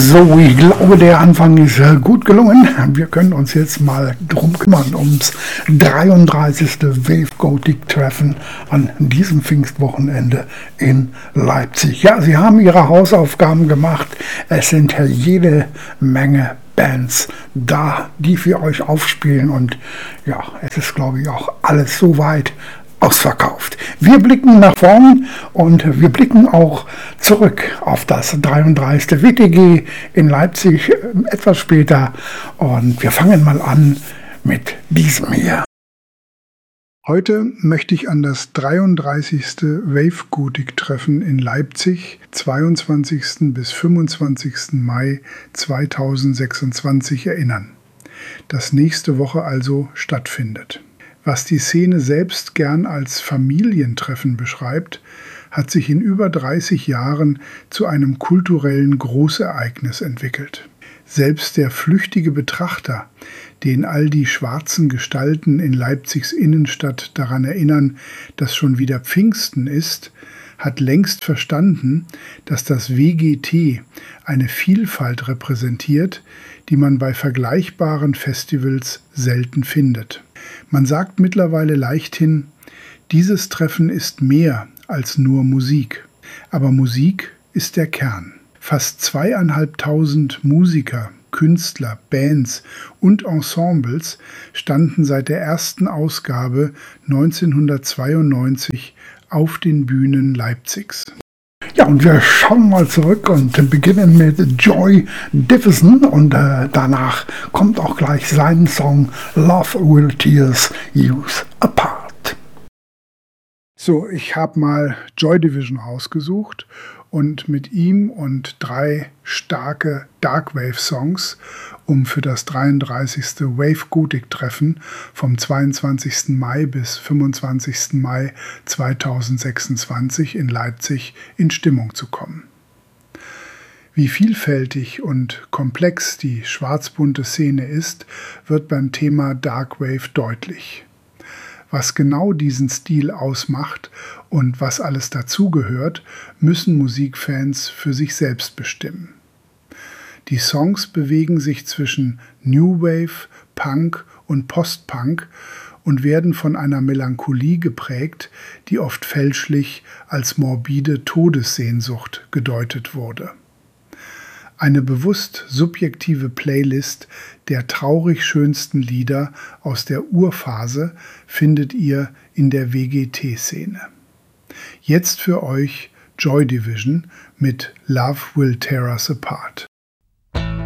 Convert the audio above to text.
So, ich glaube, der Anfang ist gut gelungen. Wir können uns jetzt mal drum kümmern, ums 33. Wave Gothic Treffen an diesem Pfingstwochenende in Leipzig. Ja, Sie haben Ihre Hausaufgaben gemacht. Es sind jede Menge Bands da, die für euch aufspielen. Und ja, es ist, glaube ich, auch alles soweit ausverkauft. Wir blicken nach vorn und wir blicken auch zurück auf das 33. WTG in Leipzig etwas später. Und wir fangen mal an mit diesem hier. Heute möchte ich an das 33. Wave Gothic Treffen in Leipzig, 22. bis 25. Mai 2026 erinnern, das nächste Woche also stattfindet. Was die Szene selbst gern als Familientreffen beschreibt, hat sich in über 30 Jahren zu einem kulturellen Großereignis entwickelt. Selbst der flüchtige Betrachter, den all die schwarzen Gestalten in Leipzigs Innenstadt daran erinnern, dass schon wieder Pfingsten ist, hat längst verstanden, dass das WGT eine Vielfalt repräsentiert, die man bei vergleichbaren Festivals selten findet. Man sagt mittlerweile leichthin, dieses Treffen ist mehr als nur Musik. Aber Musik ist der Kern. Fast 2.500 Musiker, Künstler, Bands und Ensembles standen seit der ersten Ausgabe 1992 auf den Bühnen Leipzigs. Ja, und wir schauen mal zurück und beginnen mit Joy Division und danach kommt auch gleich sein Song Love Will Tears Us Apart. So, ich habe mal Joy Division rausgesucht und mit ihm und 3 starke Darkwave-Songs, um für das 33. Wave Gothic Treffen vom 22. Mai bis 25. Mai 2026 in Leipzig in Stimmung zu kommen. Wie vielfältig und komplex die schwarz-bunte Szene ist, wird beim Thema Darkwave deutlich. Was genau diesen Stil ausmacht und was alles dazugehört, müssen Musikfans für sich selbst bestimmen. Die Songs bewegen sich zwischen New Wave, Punk und Post-Punk und werden von einer Melancholie geprägt, die oft fälschlich als morbide Todessehnsucht gedeutet wurde. Eine bewusst subjektive Playlist der traurig schönsten Lieder aus der Urphase findet ihr in der WGT-Szene. Jetzt für euch Joy Division mit Love Will Tear Us Apart.